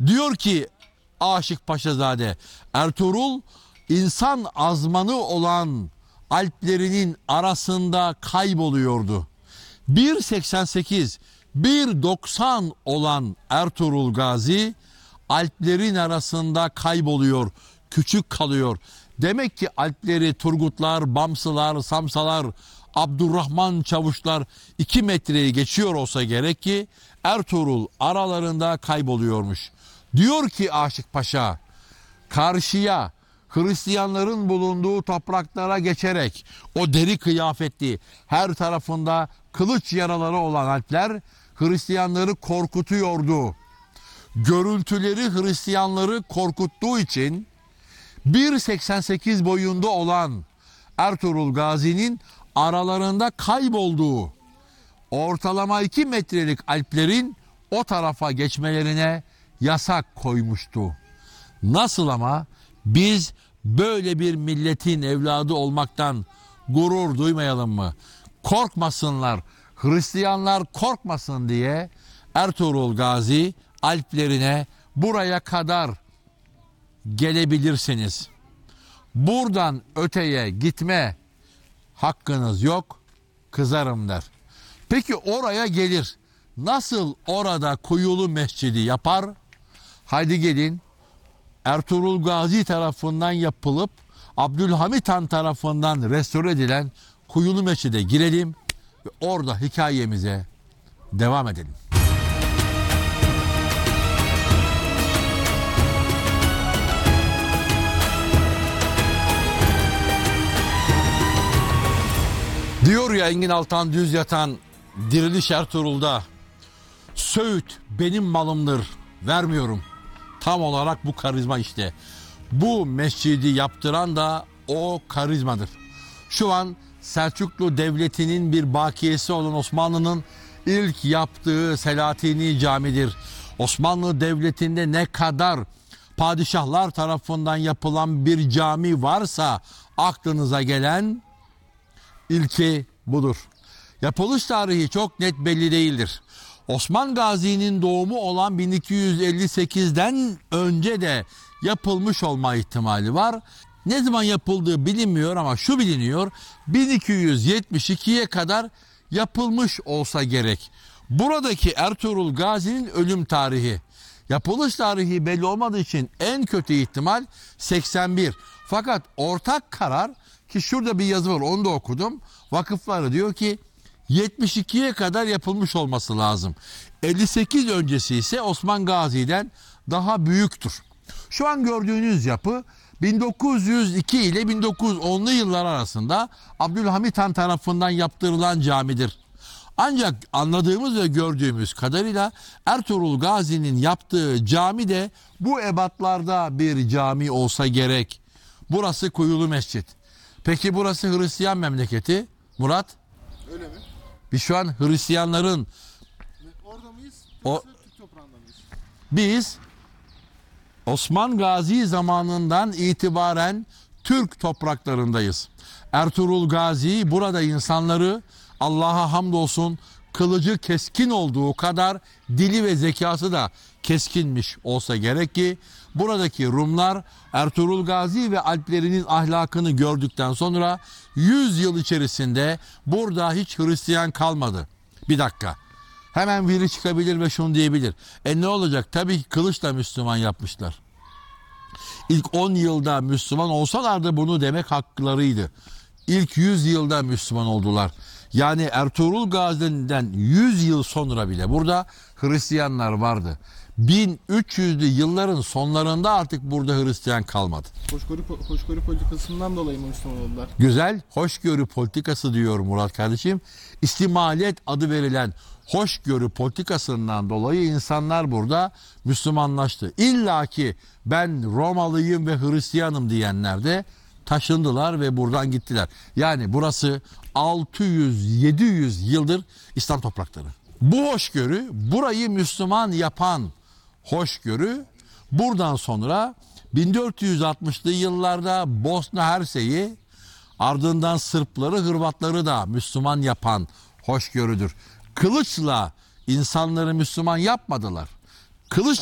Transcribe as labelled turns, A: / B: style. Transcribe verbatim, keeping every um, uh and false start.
A: Diyor ki Aşık Paşazade, Ertuğrul insan azmanı olan Alplerinin arasında kayboluyordu. bir seksen sekiz bir doksan olan Ertuğrul Gazi Alplerin arasında kayboluyor, küçük kalıyor. Demek ki Alpleri Turgutlar, Bamsılar, Samsalar, Abdurrahman Çavuşlar iki metreyi geçiyor olsa gerek ki Ertuğrul aralarında kayboluyormuş. Diyor ki Aşık Paşa, karşıya Hristiyanların bulunduğu topraklara geçerek o deri kıyafetli, her tarafında kılıç yaraları olan Alpler Hristiyanları korkutuyordu. Görüntüleri Hristiyanları korkuttuğu için bir seksen sekiz boyunda olan Ertuğrul Gazi'nin aralarında kaybolduğu, ortalama iki metrelik Alplerin o tarafa geçmelerine yasak koymuştu. Nasıl ama biz böyle bir milletin evladı olmaktan gurur duymayalım mı? Korkmasınlar, Hristiyanlar korkmasın diye Ertuğrul Gazi Alplerine buraya kadar gelebilirsiniz. Buradan öteye gitme hakkınız yok, kızarım der. Peki oraya gelir. Nasıl orada Kuyulu Mescidi yapar? Haydi gelin Ertuğrul Gazi tarafından yapılıp Abdülhamit Han tarafından restore edilen Kuyulu Mescid'e girelim ve orada hikayemize devam edelim. Diyor ya Engin Altan Düz Yatan Diriliş Ertuğrul'da, Söğüt benim malımdır, vermiyorum. Tam olarak bu karizma işte. Bu mescidi yaptıran da o karizmadır. Şu an Selçuklu Devleti'nin bir bakiyesi olan Osmanlı'nın ilk yaptığı Selatini Camii'dir. Osmanlı Devleti'nde ne kadar padişahlar tarafından yapılan bir cami varsa aklınıza gelen ilki budur. Yapılış tarihi çok net belli değildir. Osman Gazi'nin doğumu olan bin iki yüz elli sekizden önce de yapılmış olma ihtimali var. Ne zaman yapıldığı bilinmiyor ama şu biliniyor, bin iki yüz yetmiş ikiye kadar yapılmış olsa gerek. Buradaki Ertuğrul Gazi'nin ölüm tarihi, yapılış tarihi belli olmadığı için en kötü ihtimal seksen bir. Fakat ortak karar, ki şurada bir yazı var onu da okudum, vakıfları diyor ki yetmiş ikiye kadar yapılmış olması lazım. elli sekiz öncesi ise Osman Gazi'den daha büyüktür. Şu an gördüğünüz yapı bin dokuz yüz iki ile bin dokuz yüz onlu yıllar arasında Abdülhamit Han tarafından yaptırılan camidir. Ancak anladığımız ve gördüğümüz kadarıyla Ertuğrul Gazi'nin yaptığı cami de bu ebatlarda bir cami olsa gerek. Burası Kuyulu Mescit. Peki burası Hristiyan memleketi Murat?
B: Öyle mi?
A: Biz şu an Hristiyanların
B: Orada mıyız?
A: O-
B: Türk toprağında mıyız?
A: biz Osman Gazi zamanından itibaren Türk topraklarındayız. Ertuğrul Gazi burada insanları, Allah'a hamdolsun, kılıcı keskin olduğu kadar dili ve zekası da keskinmiş olsa gerek ki buradaki Rumlar Ertuğrul Gazi ve Alplerinin ahlakını gördükten sonra yüz yıl içerisinde burada hiç Hristiyan kalmadı. Bir dakika. Hemen biri çıkabilir ve şunu diyebilir. E ne olacak? Tabii ki kılıçla Müslüman yapmışlar. İlk on yılda Müslüman olsalardı bunu demek haklarıydı. İlk yüz yılda Müslüman oldular. Yani Ertuğrul Gazi'den yüz yıl sonra bile burada Hristiyanlar vardı. bin üç yüzlü yılların sonlarında artık burada Hristiyan kalmadı.
B: Hoşgörü, hoşgörü politikasından dolayı mı Müslüman oldular?
A: Güzel hoşgörü politikası diyor Murat kardeşim. İstimalet adı verilen hoşgörü politikasından dolayı insanlar burada Müslümanlaştı. İlla ki ben Romalıyım ve Hristiyanım diyenler de taşındılar ve buradan gittiler. Yani burası altı yüz yedi yüz yıldır İslam toprakları. Bu hoşgörü, burayı Müslüman yapan hoşgörü, buradan sonra bin dört yüz altmışlı yıllarda Bosna Hersek'i, ardından Sırpları, Hırvatları da Müslüman yapan hoşgörüdür. Kılıçla insanları Müslüman yapmadılar. Kılıç